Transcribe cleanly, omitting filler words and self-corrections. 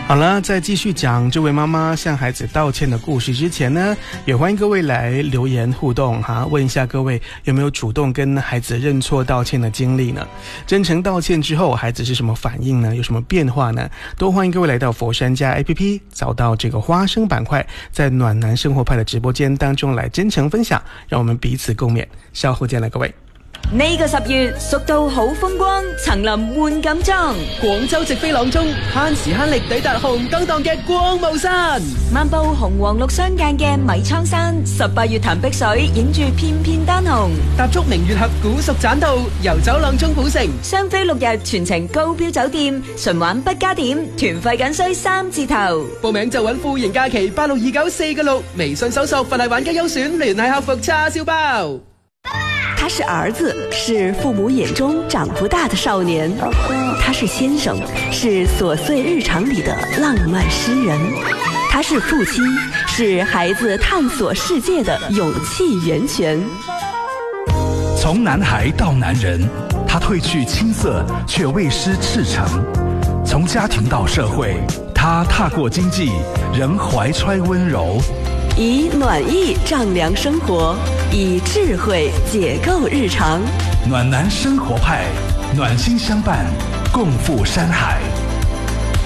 好了，在继续讲这位妈妈向孩子道歉的故事之前呢，也欢迎各位来留言互动哈，问一下各位有没有主动跟孩子认错道歉的经历呢？真诚道歉之后，孩子是什么反应呢？有什么变化呢？都欢迎各位来到佛山家 APP， 找到这个花生板块，在暖男生活派的直播間當中來真誠分享，讓我們彼此共勉。稍後見啦，各位。 呢個10月，蜀道好風光，層林換錦裝， 廣州直飛朗中，慳時慳力抵達紅燈檔嘅光霧山， 漫步紅黃綠相間嘅米倉山，18月潭碧水影住片片丹紅， 踏足明月峽古蜀棧道，遊走朗中古城， 雙飛6日全程高標酒店，純玩不加點，團費僅需3字頭。 報名就揾富盈假期862946，微信搜索佛系玩家優選，聯繫客服叉燒包。 他是兒子，是父母眼中長不大的少年；他是先生，是瑣碎日常裡的浪漫詩人；他是父親，是孩子探索世界的勇氣源泉。 從男孩到男人，他褪去青澀，卻未失赤誠；從家庭到社會，他踏過經濟，仍懷揣溫柔。 以暖意丈量生活，以智慧解構日常。 暖男生活派，暖心相伴，共赴山海。